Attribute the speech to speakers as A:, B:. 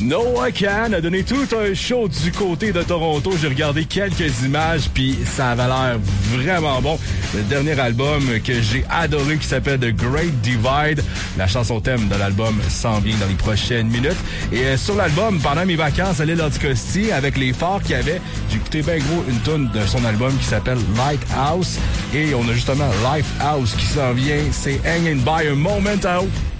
A: No I Can a donné tout un show du côté de Toronto. J'ai regardé quelques images, puis ça avait l'air vraiment bon. Le dernier album que j'ai adoré qui s'appelle The Great Divide. La chanson thème de l'album s'en vient dans les prochaines minutes. Et sur l'album, pendant mes vacances à l'île Anticosti, avec les phares qu'il y avait, j'ai écouté bien gros une toune de son album qui s'appelle Lighthouse. Et on a justement Lifehouse qui s'en vient. C'est Hanging by a Moment Out.